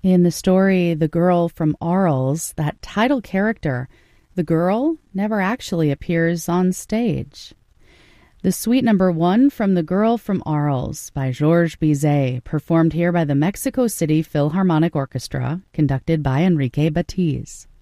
In the story The Girl from Arles, that title character, the girl, never actually appears on stage. The Suite No. 1 from The Girl from Arles by Georges Bizet, performed here by the Mexico City Philharmonic Orchestra, conducted by Enrique Batiz.